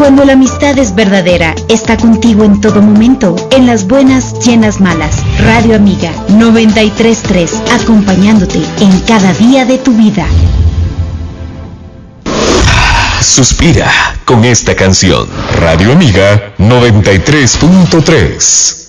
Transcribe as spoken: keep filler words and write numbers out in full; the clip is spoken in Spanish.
Cuando la amistad es verdadera, está contigo en todo momento, en las buenas y en las malas. Radio Amiga noventa y tres punto tres, acompañándote en cada día de tu vida. Suspira con esta canción. Radio Amiga noventa y tres punto tres.